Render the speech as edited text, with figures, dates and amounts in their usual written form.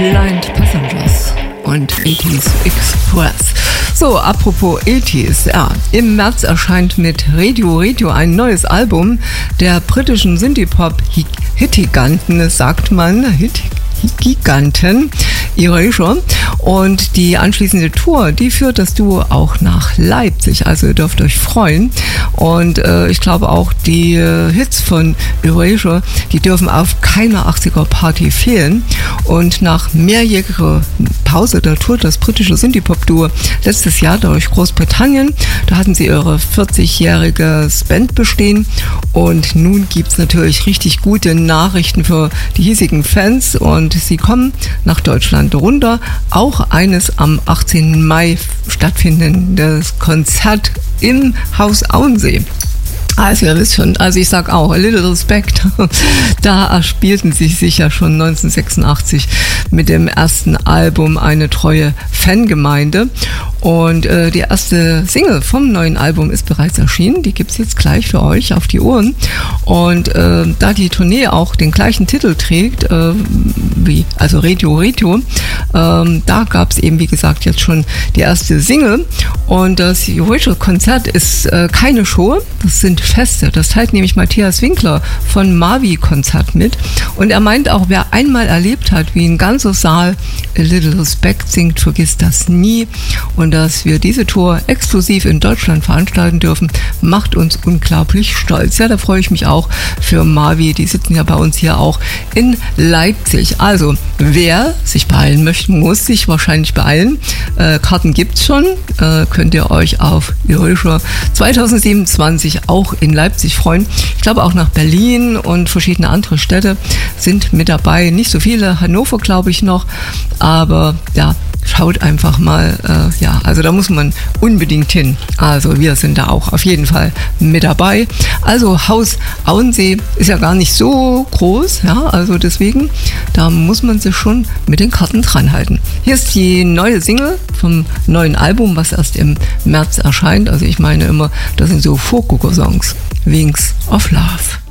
Blind Passengers und 80s Express. So, apropos 80s, ja, im März erscheint mit Radio ein neues Album der britischen Synthie-Pop-Hitgiganten, sagt man, Giganten, Erasure. Und die anschließende Tour, die führt das Duo auch nach Leipzig. Also ihr dürft euch freuen. Und ich glaube auch die Hits von Erasure, die dürfen auf keiner 80er-Party fehlen. Und nach mehrjähriger Pause, da tourt das britische Synthie-Pop-Duo letztes Jahr durch Großbritannien. Da hatten sie ihre 40-jähriges Bandbestehen. Und nun gibt's natürlich richtig gute Nachrichten für die hiesigen Fans. Und sie kommen nach Deutschland runter. Auch eines am 18. Mai stattfindendes Konzert im Haus Auensee. Also ihr wisst schon, also ich sag auch, a little respect. Da erspielten sie sich ja schon 1986 mit dem ersten Album eine treue Fangemeinde. Und die erste Single vom neuen Album ist bereits erschienen. Die gibt's jetzt gleich für euch auf die Ohren. Und da die Tournee auch den gleichen Titel trägt, also Radio, da gab's eben, wie gesagt, jetzt schon die erste Single. Und das Erasure-Konzert ist keine Show, das sind Feste. Das teilt nämlich Matthias Winkler von Mavi-Konzert mit. Und er meint auch, wer einmal erlebt hat, wie ein ganzer Saal A Little Respect singt, vergisst das nie. Und dass wir diese Tour exklusiv in Deutschland veranstalten dürfen, macht uns unglaublich stolz. Ja, da freue ich mich auch für Mavi. Die sitzen ja bei uns hier auch in Leipzig. Also, wer sich beeilen möchte, muss sich wahrscheinlich beeilen. Karten gibt's schon. Könnt ihr euch auf Erasure 2027 auch in Leipzig freuen. Ich glaube auch nach Berlin und verschiedene andere Städte sind mit dabei. Nicht so viele, Hannover glaube ich noch, aber ja, schaut einfach mal, also da muss man unbedingt hin. Also wir sind da auch auf jeden Fall mit dabei. Also Haus Auensee ist ja gar nicht so groß, ja, also deswegen, da muss man sich schon mit den Karten dran halten. Hier ist die neue Single vom neuen Album, was erst im März erscheint. Also ich meine immer, das sind so Vorgucker-Songs. Wings of Love.